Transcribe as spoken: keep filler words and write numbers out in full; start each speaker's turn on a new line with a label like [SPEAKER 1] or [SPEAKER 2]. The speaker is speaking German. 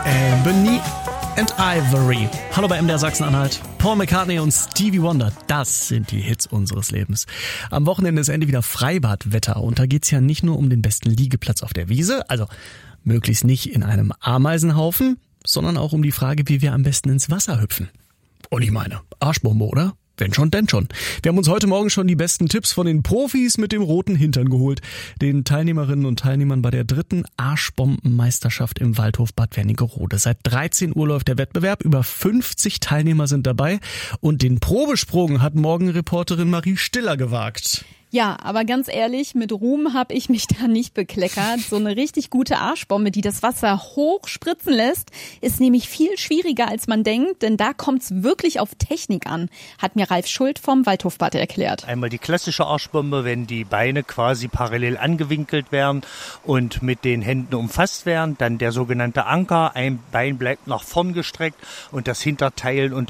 [SPEAKER 1] Ebony and Ivory. Hallo bei M D R Sachsen-Anhalt. Paul McCartney und Stevie Wonder, das sind die Hits unseres Lebens. Am Wochenende ist endlich wieder Freibadwetter und da geht's ja nicht nur um den besten Liegeplatz auf der Wiese, also möglichst nicht in einem Ameisenhaufen, sondern auch um die Frage, wie wir am besten ins Wasser hüpfen. Und ich meine, Arschbombe, oder? Wenn schon, denn schon. Wir haben uns heute Morgen schon die besten Tipps von den Profis mit dem roten Hintern geholt. Den Teilnehmerinnen und Teilnehmern bei der dritten Arschbombenmeisterschaft im Waldhof Bad Wernigerode. Seit dreizehn Uhr läuft der Wettbewerb. Über fünfzig Teilnehmer sind dabei. Und den Probesprung hat Morgenreporterin Marie Stiller gewagt.
[SPEAKER 2] Ja, aber ganz ehrlich, mit Ruhm habe ich mich da nicht bekleckert. So eine richtig gute Arschbombe, die das Wasser hoch spritzen lässt, ist nämlich viel schwieriger, als man denkt, denn da kommt's wirklich auf Technik an, hat mir Ralf Schuld vom Waldhofbad erklärt.
[SPEAKER 3] Einmal die klassische Arschbombe, wenn die Beine quasi parallel angewinkelt werden und mit den Händen umfasst werden, dann der sogenannte Anker, ein Bein bleibt nach vorn gestreckt und das Hinterteil und